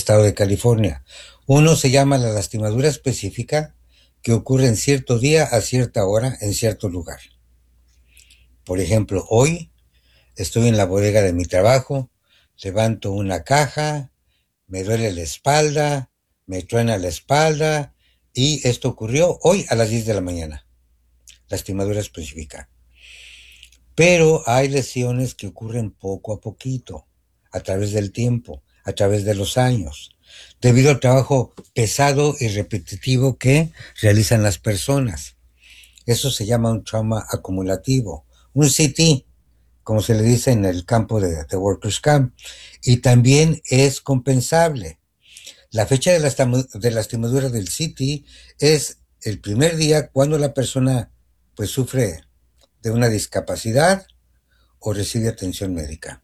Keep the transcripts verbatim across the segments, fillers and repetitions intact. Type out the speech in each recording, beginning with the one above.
estado de California. Uno se llama la lastimadura específica, que ocurre en cierto día a cierta hora en cierto lugar. Por ejemplo, hoy estoy en la bodega de mi trabajo, levanto una caja, me duele la espalda, me truena la espalda, y esto ocurrió hoy a las diez de la mañana. Lastimadura específica. Pero hay lesiones que ocurren poco a poquito, a través del tiempo, a través de los años, debido al trabajo pesado y repetitivo que realizan las personas. Eso se llama un trauma acumulativo, un C T, como se le dice en el campo de, de Workers' Camp, y también es compensable. La fecha de, lastim de lastimadura del C T es el primer día cuando la persona pues sufre de una discapacidad o recibe atención médica.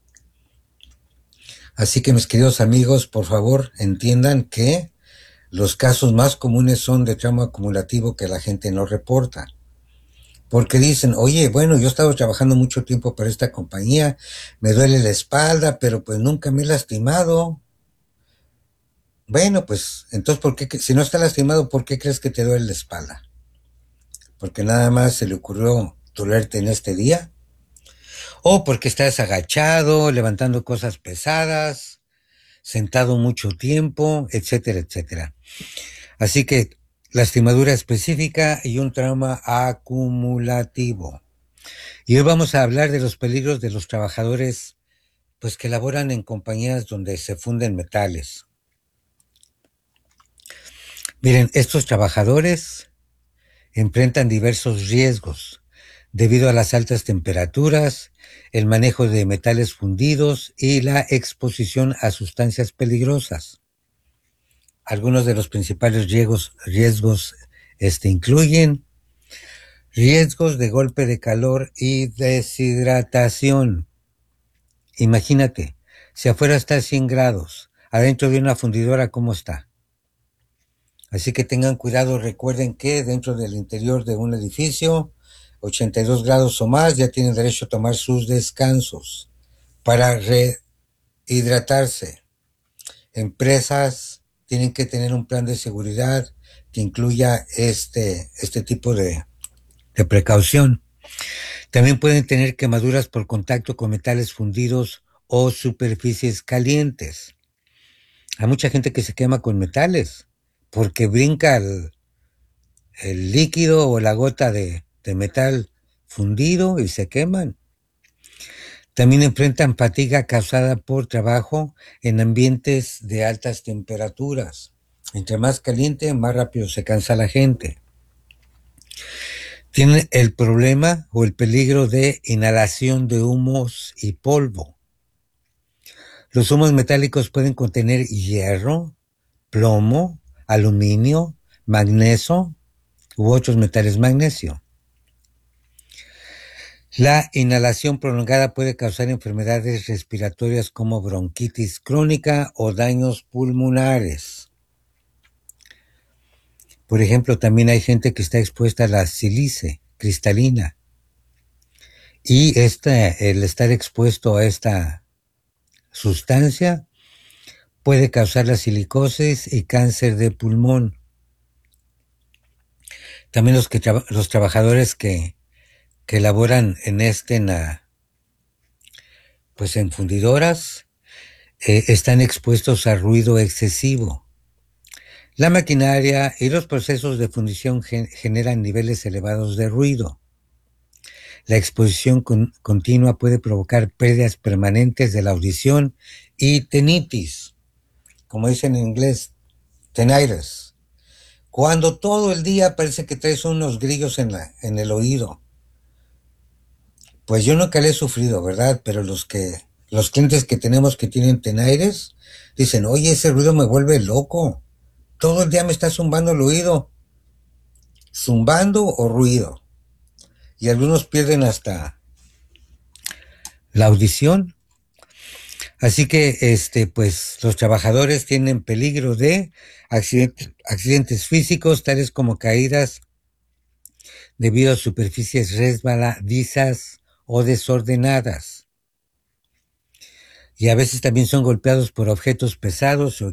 Así que, mis queridos amigos, por favor, entiendan que los casos más comunes son de trauma acumulativo que la gente no reporta. Porque dicen, oye, bueno, yo he estado trabajando mucho tiempo para esta compañía, me duele la espalda, pero pues nunca me he lastimado. Bueno, pues, entonces, ¿por qué, si no está lastimado, ¿por qué crees que te duele la espalda? ¿Porque nada más se le ocurrió dolerte en este día? ¿O porque estás agachado, levantando cosas pesadas, sentado mucho tiempo, etcétera, etcétera? Así que lastimadura específica y un trauma acumulativo. Y hoy vamos a hablar de los peligros de los trabajadores pues que laboran en compañías donde se funden metales. Miren, estos trabajadores enfrentan diversos riesgos debido a las altas temperaturas, el manejo de metales fundidos y la exposición a sustancias peligrosas. Algunos de los principales riesgos, riesgos este, incluyen riesgos de golpe de calor y deshidratación. Imagínate, si afuera está a cien grados, adentro de una fundidora, ¿cómo está? Así que tengan cuidado, recuerden que dentro del interior de un edificio, ochenta y dos grados o más, ya tienen derecho a tomar sus descansos para rehidratarse. Empresas tienen que tener un plan de seguridad que incluya este, este tipo de, de precaución. También pueden tener quemaduras por contacto con metales fundidos o superficies calientes. Hay mucha gente que se quema con metales porque brinca el, el líquido o la gota de, de metal fundido y se queman. También enfrentan fatiga causada por trabajo en ambientes de altas temperaturas. Entre más caliente, más rápido se cansa la gente. Tienen el problema o el peligro de inhalación de humos y polvo. Los humos metálicos pueden contener hierro, plomo, aluminio, magnesio u otros metales magnesio. La inhalación prolongada puede causar enfermedades respiratorias como bronquitis crónica o daños pulmonares. Por ejemplo, también hay gente que está expuesta a la sílice cristalina. Y este, el estar expuesto a esta sustancia puede causar la silicosis y cáncer de pulmón. También los, que tra los trabajadores que, que laboran en este, en la, pues en fundidoras, eh, están expuestos a ruido excesivo. La maquinaria y los procesos de fundición gen generan niveles elevados de ruido. La exposición con continua puede provocar pérdidas permanentes de la audición y tinnitus, como dicen en inglés, tinnitus. Cuando todo el día parece que traes unos grillos en, la, en el oído. Pues yo nunca le he sufrido, ¿verdad? Pero los que los clientes que tenemos que tienen tinnitus dicen, oye, ese ruido me vuelve loco. Todo el día me está zumbando el oído. Zumbando o ruido. Y algunos pierden hasta la audición. Así que, este, pues, los trabajadores tienen peligro de accidentes, accidentes físicos, tales como caídas debido a superficies resbaladizas o desordenadas. Y a veces también son golpeados por objetos pesados o